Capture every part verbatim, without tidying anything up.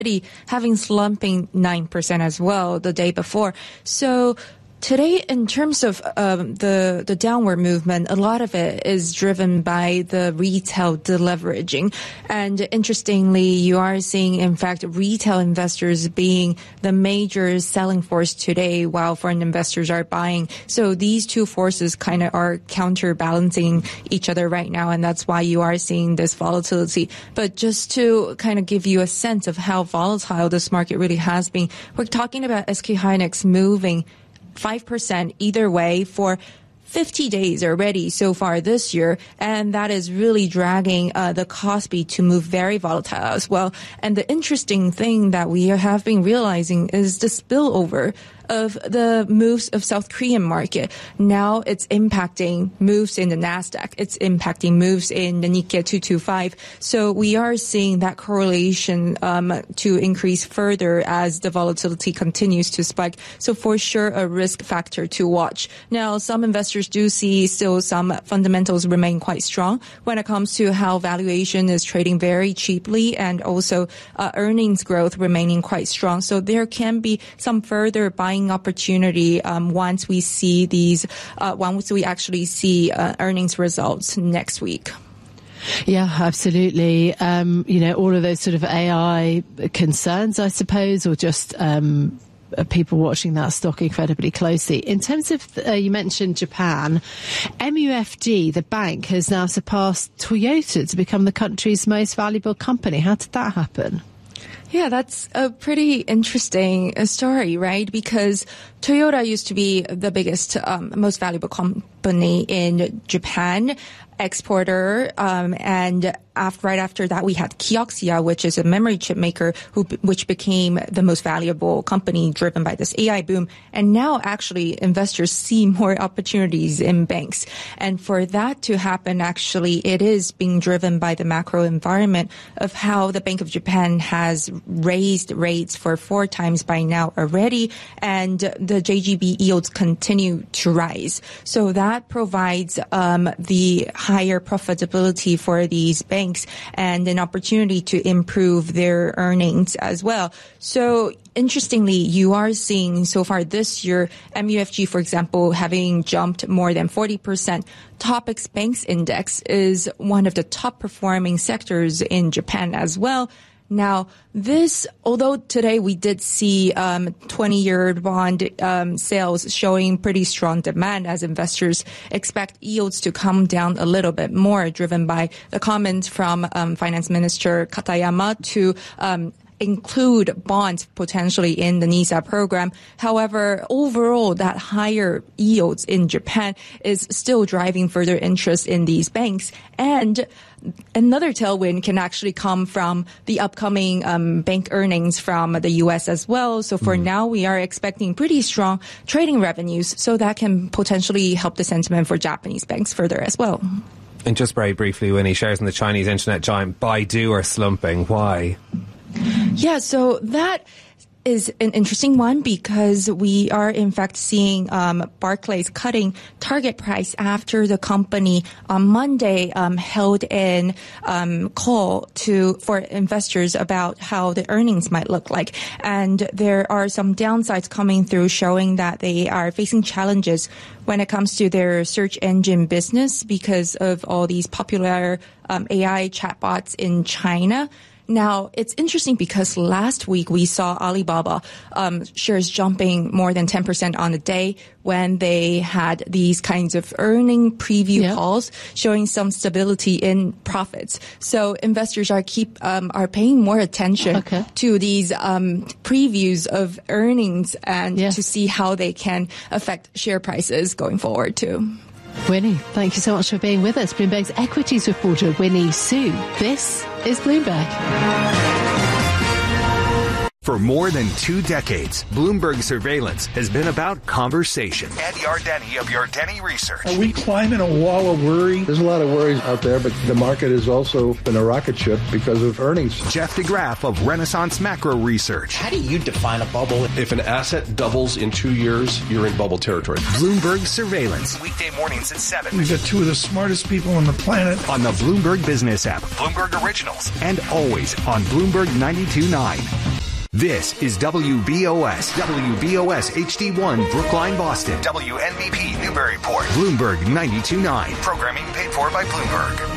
having slumping nine percent as well the day before. So today, in terms of um, the the downward movement, a lot of it is driven by the retail deleveraging. And interestingly, you are seeing, in fact, retail investors being the major selling force today, while foreign investors are buying. So these two forces kind of are counterbalancing each other right now, and that's why you are seeing this volatility. But just to kind of give you a sense of how volatile this market really has been, we're talking about S K Hynix moving five percent either way for fifty days already so far this year, and that is really dragging uh, the Kospi to move very volatile as well. And the interesting thing that we have been realizing is the spillover of the moves of South Korean market. Now it's impacting moves in the Nasdaq. It's impacting moves in the Nikkei two twenty-five. So we are seeing that correlation um, to increase further as the volatility continues to spike. So for sure, a risk factor to watch. Now, some investors do see still some fundamentals remain quite strong when it comes to how valuation is trading very cheaply, and also uh, earnings growth remaining quite strong. So there can be some further buying opportunity um, once we see these, uh, once we actually see uh, earnings results next week. Yeah, absolutely. Um, you know, all of those sort of A I concerns, I suppose, or just um, people watching that stock incredibly closely. In terms of, uh, you mentioned Japan, M U F G, the bank, has now surpassed Toyota to become the country's most valuable company. How did that happen? Yeah, that's a pretty interesting story, right? Because Toyota used to be the biggest, um, most valuable company in Japan, exporter, um, and after, right after that, we had Kioxia, which is a memory chip maker, who, which became the most valuable company driven by this A I boom. And now, actually, investors see more opportunities in banks. And for that to happen, actually, it is being driven by the macro environment of how the Bank of Japan has raised rates for four times by now already, and the J G B yields continue to rise. So that provides um, the higher profitability for these banks and an opportunity to improve their earnings as well. So interestingly, you are seeing so far this year, M U F G, for example, having jumped more than forty percent. Topix Banks Index is one of the top performing sectors in Japan as well. Now, this, although today we did see um twenty-year bond um sales showing pretty strong demand as investors expect yields to come down a little bit more, driven by the comments from um Finance Minister Katayama to um include bonds potentially in the NISA program. However, overall, that higher yields in Japan is still driving further interest in these banks. And another tailwind can actually come from the upcoming um, bank earnings from the U S as well. So for mm. now, we are expecting pretty strong trading revenues. So that can potentially help the sentiment for Japanese banks further as well. And just very briefly, Winnie, shares in the Chinese internet giant Baidu are slumping. Why? Yeah, so that is an interesting one because we are in fact seeing um, Barclays cutting target price after the company on Monday um, held an um, call to for investors about how the earnings might look like. And there are some downsides coming through showing that they are facing challenges when it comes to their search engine business because of all these popular um, A I chatbots in China. Now, it's interesting because last week we saw Alibaba um, shares jumping more than ten percent on a day when they had these kinds of earning preview yep. calls showing some stability in profits. So investors are keep um, are paying more attention okay. to these um, previews of earnings and yeah. to see how they can affect share prices going forward too. Winnie, thank you so much for being with us. Bloomberg's equities reporter, Winnie Su. This is Bloomberg. For more than two decades, Bloomberg Surveillance has been about conversation. Ed Yardeni of Yardeni Research. Are we climbing a wall of worry? There's a lot of worries out there, but the market has also been a rocket ship because of earnings. Jeff DeGraff of Renaissance Macro Research. How do you define a bubble? If an asset doubles in two years, you're in bubble territory. Bloomberg Surveillance. Weekday mornings at seven. We've got two of the smartest people on the planet. On the Bloomberg Business app. Bloomberg Originals. And always on Bloomberg ninety-two point nine. This is W B O S, W B O S H D one, Brookline, Boston. W N B P Newburyport. Bloomberg ninety-two point nine. Programming paid for by Bloomberg.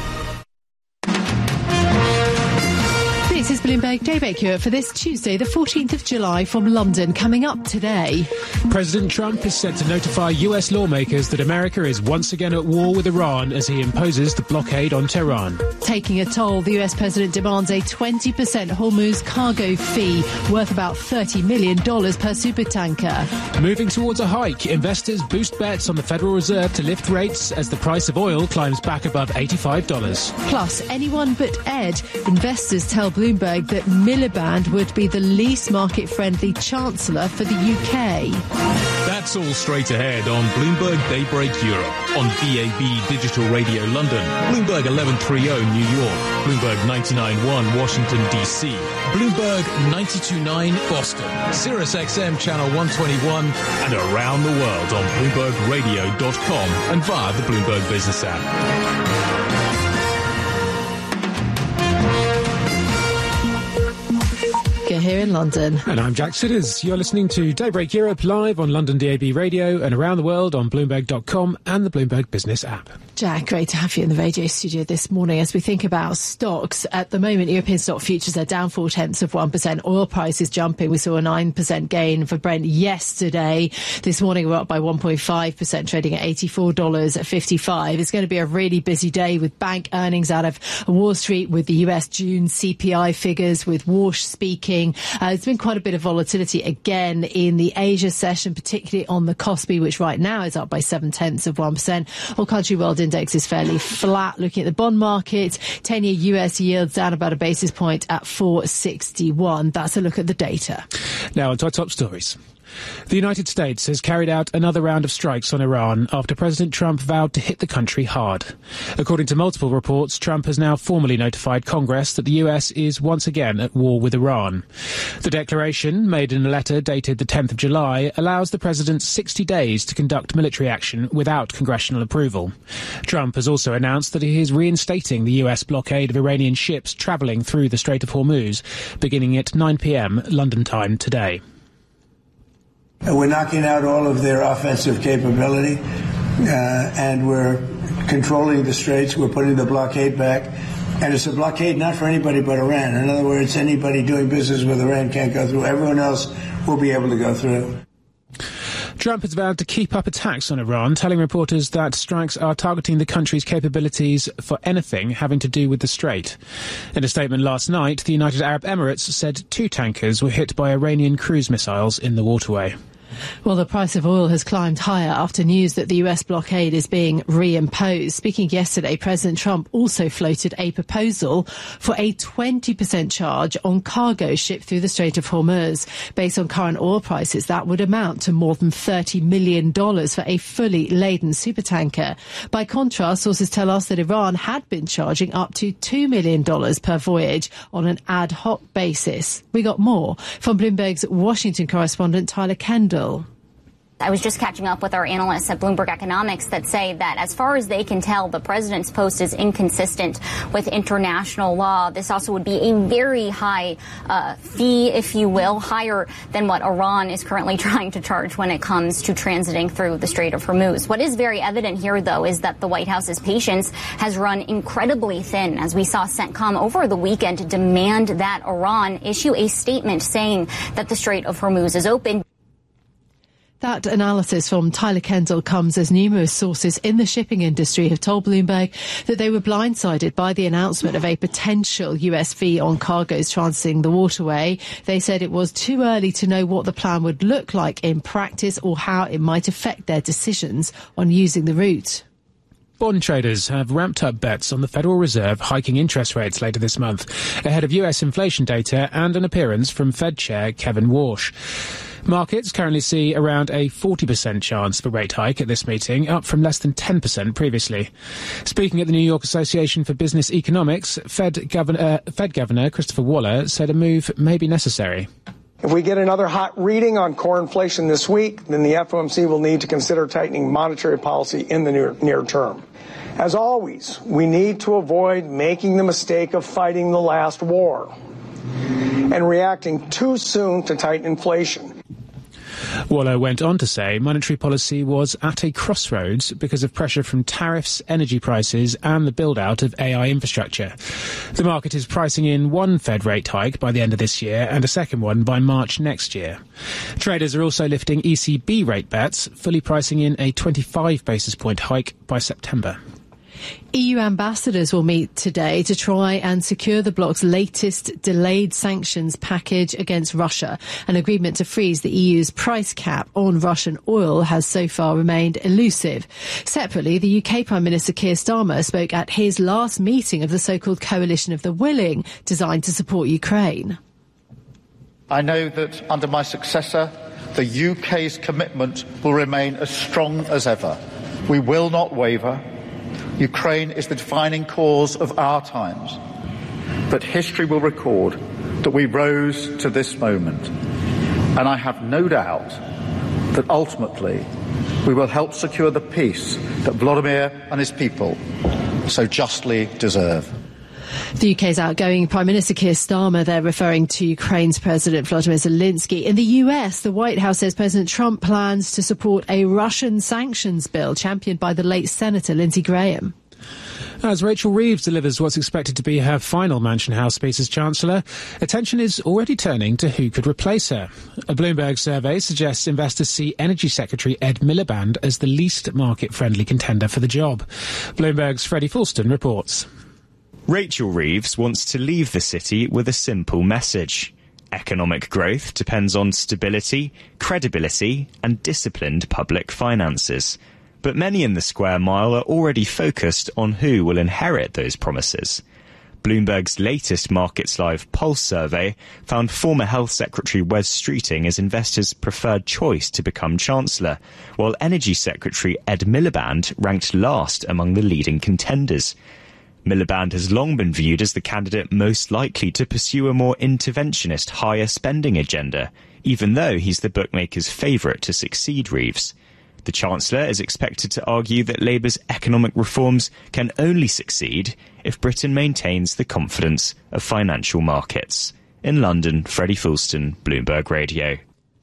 This is Bloomberg Daybreak Europe for this Tuesday, the fourteenth of July from London. Coming up today, President Trump is set to notify U S lawmakers that America is once again at war with Iran as he imposes the blockade on Tehran. Taking a toll, the U S president demands a twenty percent Hormuz cargo fee worth about thirty million dollars per supertanker. Moving towards a hike, investors boost bets on the Federal Reserve to lift rates as the price of oil climbs back above eighty-five dollars. Plus, anyone but Ed. Investors tell Bloomberg that Miliband would be the least market-friendly chancellor for the U K. That's all straight ahead on Bloomberg Daybreak Europe on D A B Digital Radio London, Bloomberg eleven thirty New York, Bloomberg ninety-nine point one Washington, D C, Bloomberg ninety-two point nine Boston, Sirius X M Channel one twenty-one, and around the world on Bloomberg Radio dot com and via the Bloomberg Business app. Here in London. And I'm Jack Sidders. You're listening to Daybreak Europe live on London D A B Radio and around the world on Bloomberg dot com and the Bloomberg Business app. Jack, great to have you in the radio studio this morning. As we think about stocks, at the moment, European stock futures are down four tenths of one percent. Oil prices jumping. We saw a nine percent gain for Brent yesterday. This morning, we're up by one point five percent, trading at eighty-four dollars fifty-five. It's going to be a really busy day with bank earnings out of Wall Street, with the U S June C P I figures, with Walsh speaking. Uh, there's been quite a bit of volatility again in the Asia session, particularly on the Kospi, which right now is up by seven tenths of one percent. All country world index is fairly flat. Looking at the bond market, ten-year U S yields down about a basis point at four sixty-one. That's a look at the data. Now on to our top stories. The United States has carried out another round of strikes on Iran after President Trump vowed to hit the country hard. According to multiple reports, Trump has now formally notified Congress that the U S is once again at war with Iran. The declaration, made in a letter dated the tenth of July, allows the president sixty days to conduct military action without congressional approval. Trump has also announced that he is reinstating the U S blockade of Iranian ships travelling through the Strait of Hormuz, beginning at nine p.m. London time today. We're knocking out all of their offensive capability, uh, and we're controlling the straits. We're putting the blockade back. And it's a blockade not for anybody but Iran. In other words, anybody doing business with Iran can't go through. Everyone else will be able to go through. Trump has vowed to keep up attacks on Iran, telling reporters that strikes are targeting the country's capabilities for anything having to do with the Strait. In a statement last night, the United Arab Emirates said two tankers were hit by Iranian cruise missiles in the waterway. Well, the price of oil has climbed higher after news that the U S blockade is being reimposed. Speaking yesterday, President Trump also floated a proposal for a twenty percent charge on cargo shipped through the Strait of Hormuz. Based on current oil prices, that would amount to more than thirty million dollars for a fully laden supertanker. By contrast, sources tell us that Iran had been charging up to two million dollars per voyage on an ad hoc basis. We got more from Bloomberg's Washington correspondent Tyler Kendall. I was just catching up with our analysts at Bloomberg Economics that say that as far as they can tell, the president's post is inconsistent with international law. This also would be a very high uh, fee, if you will, higher than what Iran is currently trying to charge when it comes to transiting through the Strait of Hormuz. What is very evident here, though, is that the White House's patience has run incredibly thin, as we saw CENTCOM over the weekend demand that Iran issue a statement saying that the Strait of Hormuz is open. That analysis from Tyler Kendall comes as numerous sources in the shipping industry have told Bloomberg that they were blindsided by the announcement of a potential U S fee on cargoes transiting the waterway. They said it was too early to know what the plan would look like in practice or how it might affect their decisions on using the route. Bond traders have ramped up bets on the Federal Reserve hiking interest rates later this month, ahead of U S inflation data and an appearance from Fed Chair Kevin Walsh. Markets currently see around a forty percent chance for rate hike at this meeting, up from less than ten percent previously. Speaking at the New York Association for Business Economics, Fed Governor, uh, Fed Governor Christopher Waller said a move may be necessary. If we get another hot reading on core inflation this week, then the F O M C will need to consider tightening monetary policy in the near, near term. As always, we need to avoid making the mistake of fighting the last war. and reacting too soon to tighten inflation. Waller went on to say monetary policy was at a crossroads because of pressure from tariffs, energy prices and the build-out of A I infrastructure. The market is pricing in one Fed rate hike by the end of this year and a second one by March next year. Traders are also lifting E C B rate bets, fully pricing in a twenty-five basis point hike by September. E U ambassadors will meet today to try and secure the bloc's latest delayed sanctions package against Russia. An agreement to freeze the E U's price cap on Russian oil has so far remained elusive. Separately, the U K Prime Minister Keir Starmer spoke at his last meeting of the so-called Coalition of the Willing, designed to support Ukraine. I know that under my successor, the U K's commitment will remain as strong as ever. We will not waver. Ukraine is the defining cause of our times, but history will record that we rose to this moment, and I have no doubt that ultimately we will help secure the peace that Volodymyr and his people so justly deserve. The U K's outgoing Prime Minister Keir Starmer, they're referring to Ukraine's President Volodymyr Zelensky. In the U S, the White House says President Trump plans to support a Russian sanctions bill championed by the late Senator Lindsey Graham. As Rachel Reeves delivers what's expected to be her final Mansion House speech as Chancellor, attention is already turning to who could replace her. A Bloomberg survey suggests investors see Energy Secretary Ed Miliband as the least market-friendly contender for the job. Bloomberg's Freddie Fulston reports. Rachel Reeves wants to leave the city with a simple message. Economic growth depends on stability, credibility and disciplined public finances. But many in the square mile are already focused on who will inherit those promises. Bloomberg's latest Markets Live Pulse survey found former Health Secretary Wes Streeting as investors' preferred choice to become Chancellor, while Energy Secretary Ed Miliband ranked last among the leading contenders. Miliband has long been viewed as the candidate most likely to pursue a more interventionist, higher spending agenda, even though he's the bookmakers' favourite to succeed Reeves. The Chancellor is expected to argue that Labour's economic reforms can only succeed if Britain maintains the confidence of financial markets. In London, Freddie Fulston, Bloomberg Radio.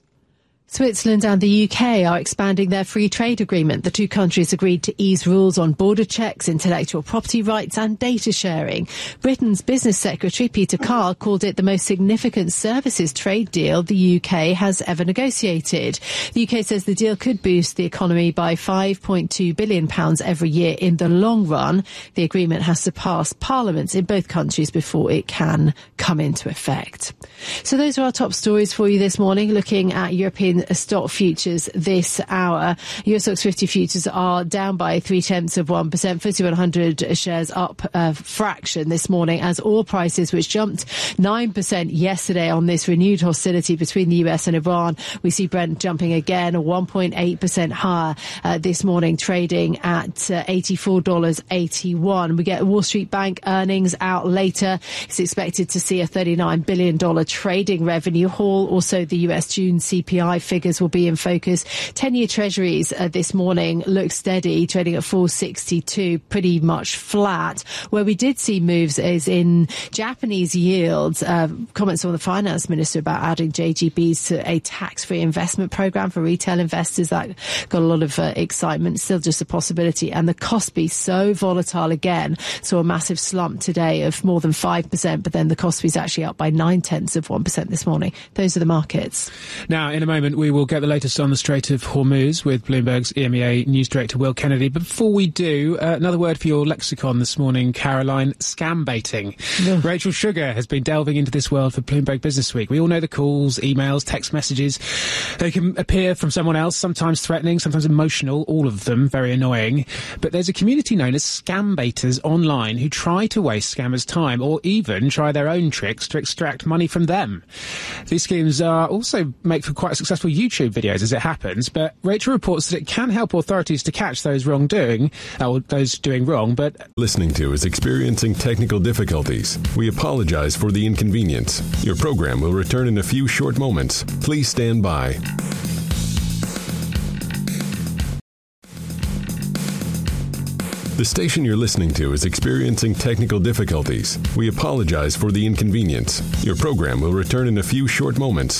Switzerland and the U K are expanding their free trade agreement. The two countries agreed to ease rules on border checks, intellectual property rights and data sharing. Britain's Business Secretary Peter Carr called it the most significant services trade deal the U K has ever negotiated. The U K says the deal could boost the economy by five point two billion pounds every year in the long run. The agreement has to pass parliaments in both countries before it can come into effect. So those are our top stories for you this morning, looking at European stock futures this hour. Euro Stoxx fifty futures are down by three tenths of one percent. F T S E one hundred shares up a fraction this morning as oil prices, which jumped nine percent yesterday on this renewed hostility between the U S and Iran. We see Brent jumping again one point eight percent higher uh, this morning, trading at uh, eighty-four dollars and eighty-one cents. We get Wall Street Bank earnings out later. It's expected to see a thirty-nine billion dollars trading revenue haul. Also, the U S June C P I figures will be in focus. ten-year treasuries uh, this morning look steady, trading at four sixty-two, pretty much flat. Where we did see moves is in Japanese yields. Uh, comments from the finance minister about adding J G Bs to a tax-free investment program for retail investors. That got a lot of uh, excitement, still just a possibility. And the Kospi, so volatile again, saw a massive slump today of more than five percent, but then the Kospi is actually up by nine tenths of one percent this morning. Those are the markets. Now, in a moment, we will get the latest on the Strait of Hormuz with Bloomberg's E M E A News Director Will Kennedy. But before we do, uh, another word for your lexicon this morning, Caroline: scam baiting. Yeah. Rachel Sugar has been delving into this world for Bloomberg Business Week. We all know the calls, emails, text messages. They can appear from someone else, sometimes threatening, sometimes emotional, all of them very annoying. But there's a community known as scam baiters online who try to waste scammers' time or even try their own tricks to extract money from them. These schemes are also make for quite successful YouTube videos as it happens, but Rachel reports that it can help authorities to catch those wrongdoing, or those doing wrong, but... Listening to is experiencing technical difficulties. We apologize for the inconvenience. Your program will return in a few short moments. Please stand by. The station you're listening to is experiencing technical difficulties. We apologize for the inconvenience. Your program will return in a few short moments.